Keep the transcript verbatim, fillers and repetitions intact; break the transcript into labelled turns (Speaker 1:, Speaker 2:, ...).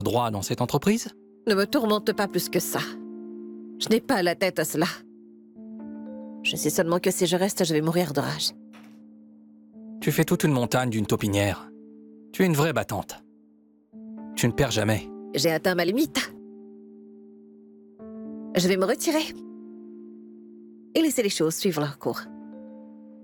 Speaker 1: droit dans cette entreprise?
Speaker 2: Ne me tourmente pas plus que ça. Je n'ai pas la tête à cela. Je sais seulement que si je reste, je vais mourir de rage.
Speaker 1: Tu fais toute une montagne d'une taupinière. Tu es une vraie battante. Tu ne perds jamais.
Speaker 2: J'ai atteint ma limite. Je vais me retirer. Et laisser les choses suivre leur cours.